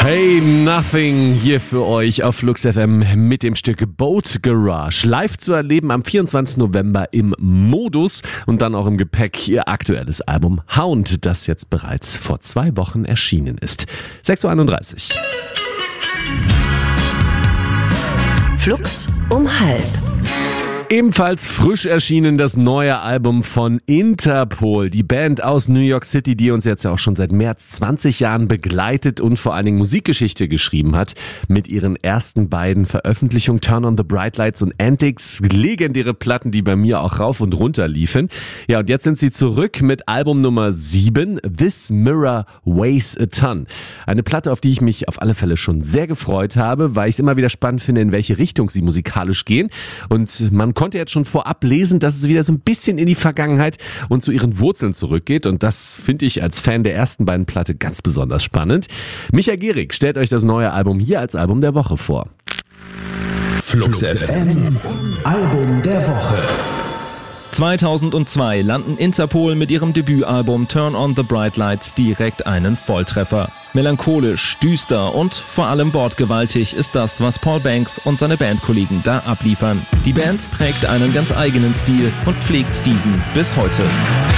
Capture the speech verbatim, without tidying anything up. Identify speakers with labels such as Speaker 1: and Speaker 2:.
Speaker 1: Hey, Nothing hier für euch auf Flux F M mit dem Stück Boat Garage. Live zu erleben am vierundzwanzigsten November im Modus und dann auch im Gepäck ihr aktuelles Album Hound, das jetzt bereits vor zwei Wochen erschienen ist. sechs Uhr einunddreißig.
Speaker 2: Flux um halb.
Speaker 1: Ebenfalls frisch erschienen das neue Album von Interpol, die Band aus New York City, die uns jetzt ja auch schon seit mehr als zwanzig Jahren begleitet und vor allen Dingen Musikgeschichte geschrieben hat. Mit ihren ersten beiden Veröffentlichungen Turn on the Bright Lights und Antics, legendäre Platten, die bei mir auch rauf und runter liefen. Ja, und jetzt sind sie zurück mit Album Nummer sieben, This Mirror Weighs a Ton. Eine Platte, auf die ich mich auf alle Fälle schon sehr gefreut habe, weil ich es immer wieder spannend finde, in welche Richtung sie musikalisch gehen. Und man konnte jetzt schon vorab lesen, dass es wieder so ein bisschen in die Vergangenheit und zu ihren Wurzeln zurückgeht. Und das finde ich als Fan der ersten beiden Platte ganz besonders spannend. Micha Gehrig stellt euch das neue Album hier als Album der Woche vor.
Speaker 3: Flux F M, Album der Woche.
Speaker 4: zweitausendzwei landen Interpol mit ihrem Debütalbum Turn on the Bright Lights direkt einen Volltreffer. Melancholisch, düster und vor allem wortgewaltig ist das, was Paul Banks und seine Bandkollegen da abliefern. Die Band prägt einen ganz eigenen Stil und pflegt diesen bis heute.